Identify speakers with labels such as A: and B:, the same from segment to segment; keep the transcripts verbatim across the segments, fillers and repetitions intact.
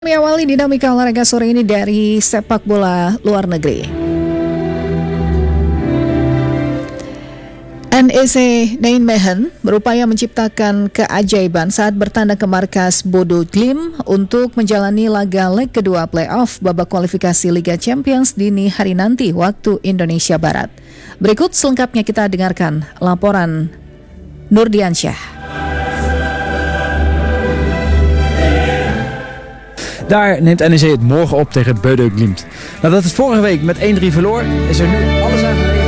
A: Kami awali dinamika olahraga sore ini dari sepak bola luar negeri. N E C Nijmegen berupaya menciptakan keajaiban saat bertandang ke markas Bodo Glimt untuk menjalani laga leg kedua playoff babak kualifikasi Liga Champions dini hari nanti waktu Indonesia Barat. Berikut selengkapnya kita dengarkan laporan Nurdiansyah.
B: Daar neemt N E C het morgen op tegen Bodo Glimt. Nadat het vorige week met één drie verloor, is er nu alles aan gelegen.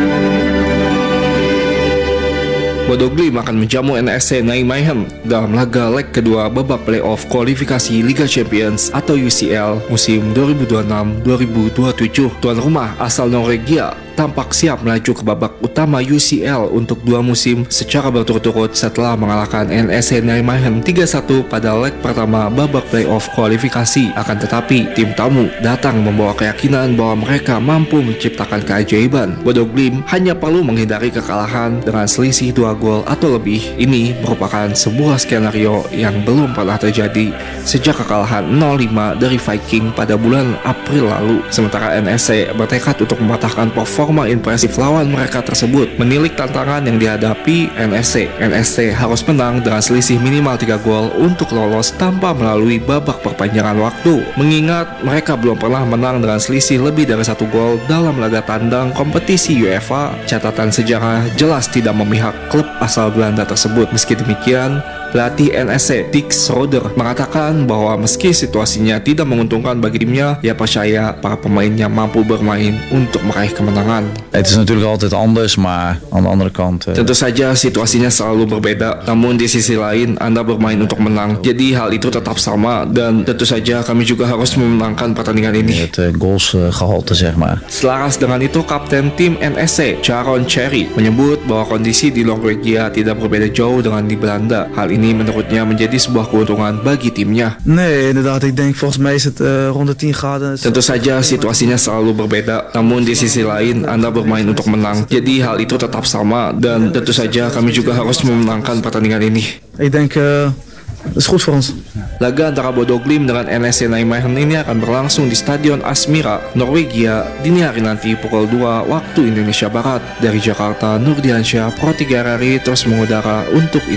C: Bodo Glimt akan menjamu N E C Nijmegen dalam laga leg kedua babak playoff kualifikasi Liga Champions atau U C L musim dua ribu dua puluh enam dua ribu dua puluh tujuh. Tuan rumah asal Norwegia tampak siap melaju ke babak utama U C L untuk dua musim secara berturut-turut setelah mengalahkan N E C Nijmegen tiga satu pada leg pertama babak playoff kualifikasi. Akan tetapi, tim tamu datang membawa keyakinan bahwa mereka mampu menciptakan keajaiban. Bodo Glimt hanya perlu menghindari kekalahan dengan selisih dua gol atau lebih. Ini merupakan sebuah skenario yang belum pernah terjadi sejak kekalahan nol lima dari Viking pada bulan April lalu. Sementara N E C bertekad untuk mematahkan performa impresif lawan mereka tersebut. Menilik tantangan yang dihadapi N E C, N E C harus menang dengan selisih minimal tiga gol untuk lolos tanpa melalui babak perpanjangan waktu. Mengingat mereka belum pernah menang dengan selisih lebih dari satu gol dalam laga tandang kompetisi UEFA, catatan sejarah jelas tidak memihak klub asal Belanda tersebut. Meski demikian, pelatih N E C Dick Schroeder mengatakan bahwa meski situasinya tidak menguntungkan bagi timnya, ia percaya para pemainnya mampu bermain untuk meraih kemenangan.
D: Het is natuurlijk altijd anders, maar aan de andere kant... Uh...
C: Tentu saja situasinya selalu berbeda, namun di sisi lain Anda bermain untuk menang. Jadi hal itu tetap sama dan tentu saja kami juga harus memenangkan pertandingan ini.
D: Het uh, goals uh, gehalte, zeg maar.
C: Selaras dengan itu, kapten tim N E C, Sharon Cherry, menyebut bahwa kondisi di Norwegia tidak berbeda jauh dengan di Belanda. Hal ini menurutnya menjadi sebuah keuntungan bagi timnya.
E: Nee, inderdaad. Ik denk volgens mij is het uh, rond de tien graden.
C: Tentu saja situasinya selalu berbeda, namun di sisi lain Anda bermain untuk menang. Jadi hal itu tetap sama dan tentu saja kami juga harus memenangkan pertandingan ini.
E: Ik denk uh, dat is goed voor ons.
C: Laga antara Bodo Glimt dengan N E C Nijmegen ini akan berlangsung di Stadion Asmira, Norwegia dini hari nanti pukul dua waktu Indonesia Barat. Dari Jakarta, Nurdiansyah, Pro tiga R R I terus mengudara untuk